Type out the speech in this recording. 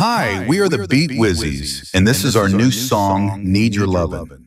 Hi, we are the Beat Wizzies, and this is our new song, Need Your Lovin'.